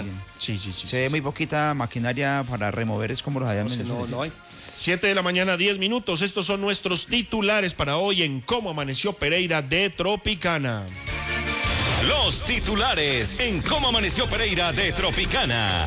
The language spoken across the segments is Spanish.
Sí. Se ve muy poquita maquinaria para remover, es como los habían mencionado. No hay. 7 de la mañana, 10 minutos. Estos son nuestros titulares para hoy en Cómo Amaneció Pereira de Tropicana. Los titulares en Cómo Amaneció Pereira de Tropicana.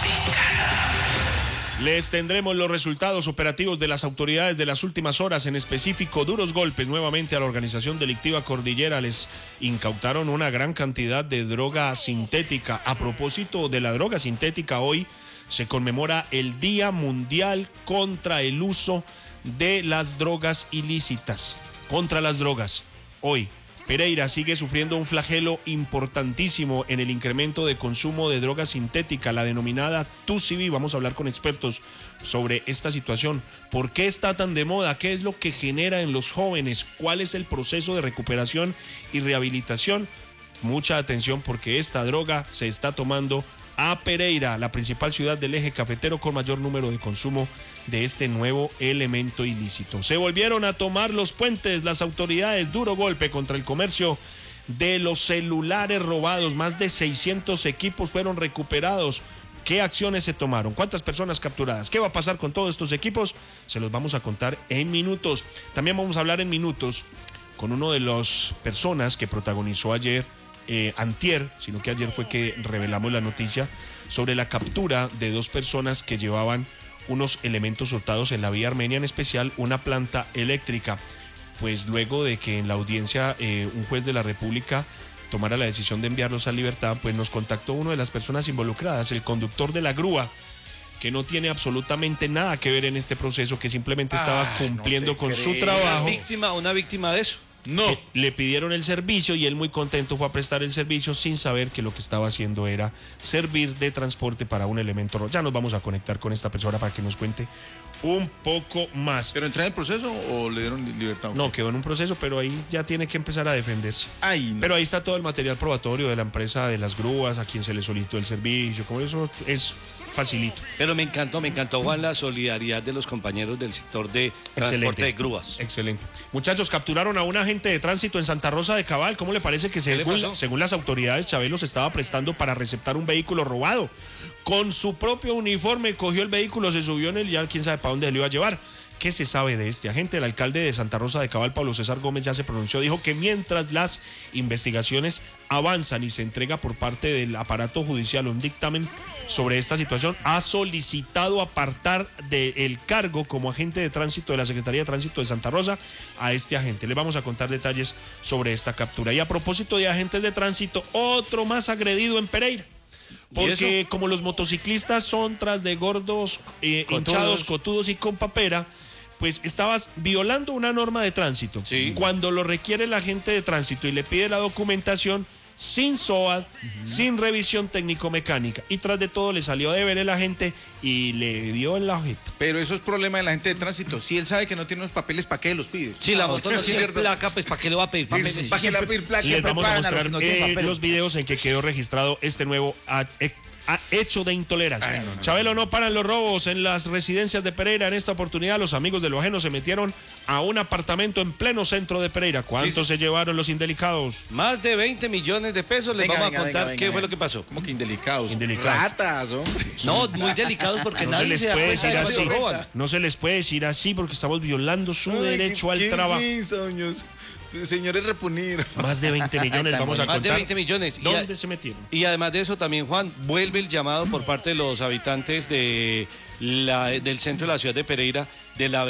Les tendremos los resultados operativos de las autoridades de las últimas horas, en específico duros golpes nuevamente a la organización delictiva Cordillera. Les incautaron una gran cantidad de droga sintética. A propósito de la droga sintética, hoy se conmemora el Día Mundial contra el uso de las drogas ilícitas. Contra las drogas. Hoy, Pereira sigue sufriendo un flagelo importantísimo en el incremento de consumo de droga sintética, la denominada TUCB. Vamos a hablar con expertos sobre esta situación. ¿Por qué está tan de moda? ¿Qué es lo que genera en los jóvenes? ¿Cuál es el proceso de recuperación y rehabilitación? Mucha atención, porque esta droga se está tomando a Pereira, la principal ciudad del eje cafetero con mayor número de consumo de este nuevo elemento ilícito. Se volvieron a tomar los puentes las autoridades, duro golpe contra el comercio de los celulares robados. Más de 600 equipos fueron recuperados. ¿Qué acciones se tomaron? ¿Cuántas personas capturadas? ¿Qué va a pasar con todos estos equipos? Se los vamos a contar en minutos. También vamos a hablar en minutos con uno de las personas que protagonizó ayer, antier, sino que ayer fue que revelamos la noticia sobre la captura de 2 personas que llevaban unos elementos hurtados en la vía Armenia, en especial una planta eléctrica. Pues luego de que en la audiencia un juez de la República tomara la decisión de enviarlos a libertad, pues nos contactó uno de las personas involucradas, el conductor de la grúa, que no tiene absolutamente nada que ver en este proceso, que simplemente estaba cumpliendo con su trabajo. Una víctima de eso. No. Le pidieron el servicio y él, muy contento, fue a prestar el servicio sin saber que lo que estaba haciendo era servir de transporte para un elemento rojo. Ya nos vamos a conectar con esta persona para que nos cuente un poco más. ¿Pero entró en el proceso o le dieron libertad? No, quedó en un proceso, pero ahí ya tiene que empezar a defenderse. Ay, no. Pero ahí está todo el material probatorio de la empresa de las grúas, a quien se le solicitó el servicio, como eso es facilito. Pero me encantó, Juan, la solidaridad de los compañeros del sector de transporte de grúas. Excelente. Muchachos, capturaron a un agente de tránsito en Santa Rosa de Cabal. ¿Cómo le parece que según las autoridades, Chabelo se estaba prestando para receptar un vehículo robado? Con su propio uniforme cogió el vehículo, se subió en él y ya quién sabe para dónde se lo iba a llevar. ¿Qué se sabe de este agente? El alcalde de Santa Rosa de Cabal, Pablo César Gómez, ya se pronunció. Dijo que mientras las investigaciones avanzan y se entrega por parte del aparato judicial un dictamen sobre esta situación, ha solicitado apartar del cargo como agente de tránsito de la Secretaría de Tránsito de Santa Rosa a este agente. Le vamos a contar detalles sobre esta captura. Y a propósito de agentes de tránsito, otro más agredido en Pereira. Porque como los motociclistas son tras de gordos, hinchados, cotudos y con papera, pues estabas violando una norma de tránsito. Sí. Cuando lo requiere el agente de tránsito y le pide la documentación, sin SOAT, sin revisión técnico-mecánica. Y tras de todo le salió a deber el agente y le dio en la ojeta. Pero eso es problema de la gente de tránsito. Si él sabe que no tiene unos papeles, ¿para qué los pide? Si la moto no tiene placa, pues ¿para qué le va a pedir papeles? ¿Para qué le va a pedir placa? Les vamos a mostrar los videos en que quedó registrado este nuevo hecho de intolerancia. Chabelo, no paran los robos en las residencias de Pereira. En esta oportunidad los amigos de lo ajeno se metieron a un apartamento en pleno centro de Pereira. ¿Cuánto se llevaron los indelicados? Más de 20 millones de pesos. Les vamos a contar qué fue lo que pasó. ¿Cómo que indelicados? Indelicados. Ratas, hombre. No, muy delicados porque No nadie se les puede decir así. roban. No se les puede decir así porque estamos violando su derecho al trabajo. Señores, repunir. Más de 20 millones vamos a contar. Más de 20 millones. ¿Dónde se metieron? Y además de eso también, Juan, vuelve el llamado por parte de los habitantes del centro de la ciudad de Pereira, de la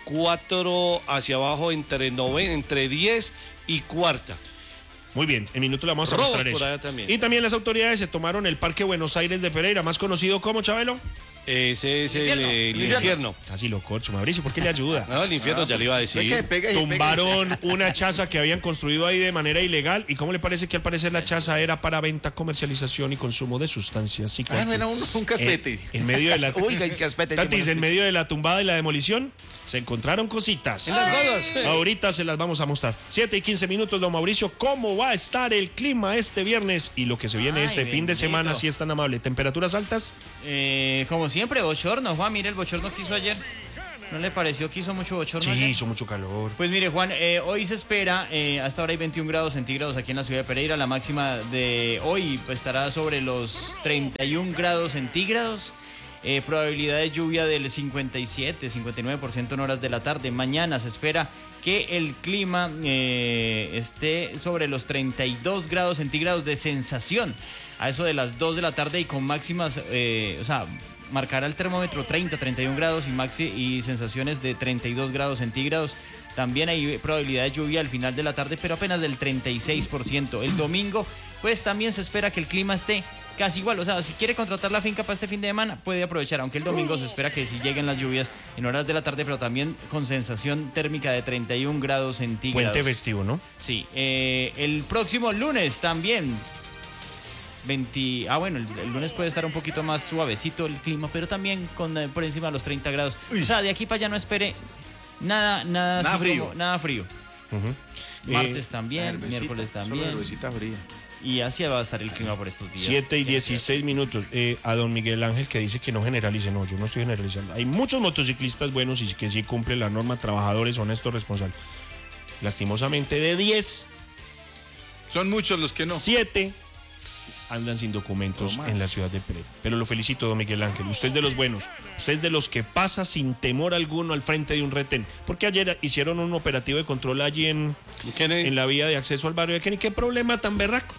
24 hacia abajo, entre 10 y cuarta. Muy bien, en minutos le vamos a Robos mostrar por eso. allá también. Y también las autoridades se tomaron el Parque Buenos Aires de Pereira, más conocido como, Chabelo. Ese es el infierno. Casi lo corcho, Mauricio, ¿por qué le ayuda? No, el infierno ya le iba a decir. Tumbaron una chaza que habían construido ahí de manera ilegal. ¿Y cómo le parece que al parecer la chaza era para venta, comercialización y consumo de sustancias psicoactivas? No era un caspete. En medio de la Oiga, el caspete. Tatis, en medio de la tumbada y la demolición, se encontraron cositas. En las bodas. Ahorita se las vamos a mostrar. 7:15, don Mauricio. ¿Cómo va a estar el clima este viernes y lo que se viene este fin de semana, si es tan amable? ¿Temperaturas altas? Como siempre, bochorno, Juan, mire el bochorno que hizo ayer. ¿No le pareció que hizo mucho bochorno? Sí, ayer? hizo mucho calor. Pues mire, Juan, hoy se espera, hasta ahora hay 21 grados centígrados aquí en la ciudad de Pereira. La máxima de hoy pues, estará sobre los 31 grados centígrados. Probabilidad de lluvia del 57-59% en horas de la tarde. Mañana se espera que el clima esté sobre los 32 grados centígrados de sensación a eso de las 2 de la tarde y con máximas, marcará el termómetro 30-31 grados y sensaciones de 32 grados centígrados. También hay probabilidad de lluvia al final de la tarde, pero apenas del 36%. El domingo, pues también se espera que el clima esté casi igual. O sea, si quiere contratar la finca para este fin de semana, puede aprovechar. Aunque el domingo se espera que sí lleguen las lluvias en horas de la tarde, pero también con sensación térmica de 31 grados centígrados. Puente festivo, ¿no? Sí. El próximo lunes también. El lunes puede estar un poquito más suavecito el clima, pero también por encima de los 30 grados. O sea, de aquí para allá no espere nada así frío. nada frío. Martes también, miércoles también. Fría. Y así va a estar el clima por estos días. 7:16 minutos. A don Miguel Ángel que dice que no generalice. No, yo no estoy generalizando. Hay muchos motociclistas buenos y que sí cumplen la norma, trabajadores, honestos, responsables. Lastimosamente, de 10, Son muchos los que no. 7 andan sin documentos en la ciudad de Pereira. Pero lo felicito, don Miguel Ángel. Usted es de los buenos. Usted es de los que pasa sin temor alguno al frente de un retén. Porque ayer hicieron un operativo de control allí en la vía de acceso al barrio de Kennedy. ¿Qué problema tan berraco?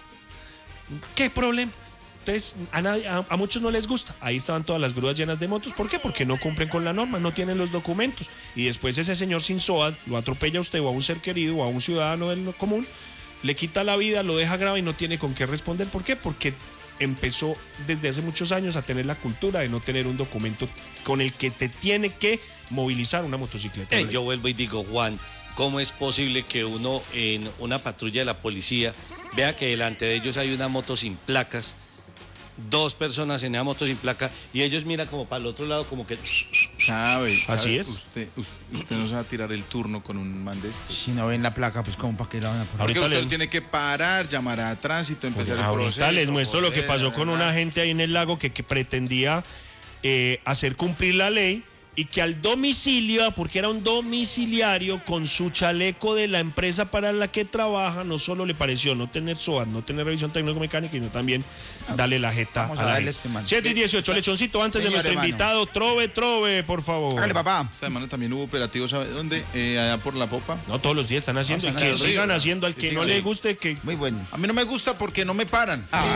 ¿Qué problema? Entonces, a muchos no les gusta. Ahí estaban todas las grúas llenas de motos. ¿Por qué? Porque no cumplen con la norma, no tienen los documentos. Y después ese señor sin SOAT lo atropella a usted o a un ser querido o a un ciudadano del común, le quita la vida, lo deja grave y no tiene con qué responder. ¿Por qué? Porque empezó desde hace muchos años a tener la cultura de no tener un documento con el que te tiene que movilizar una motocicleta. Yo vuelvo y digo, Juan, ¿cómo es posible que uno en una patrulla de la policía vea que delante de ellos hay una moto sin placas, 2 personas en esa moto sin placa y ellos miran como para el otro lado como que... Así es. Usted no se va a tirar el turno con un man de estos. Si no ven la placa, pues como para qué la van a poner. Porque Ahorita usted tiene que parar, llamar a tránsito, empezar el proceso. Ahorita les muestro lo que joder, pasó con una gente ahí en el lago que pretendía hacer cumplir la ley y que al domicilio, porque era un domiciliario, con su chaleco de la empresa para la que trabaja, no solo le pareció no tener SOAT, no tener revisión técnico-mecánica, sino también darle la jeta Vamos a a la darle gente. este man. 7:18, Lechoncito, antes de Señor nuestro hermano. invitado, Trove, por favor. Hágale, papá. Esta semana también hubo operativos, ¿sabe dónde? Allá por La Popa. No, todos los días están haciendo y Vamos a que ganar el sigan río. haciendo al Que que no sigan. le guste que... Muy bueno. A mí no me gusta porque no me paran.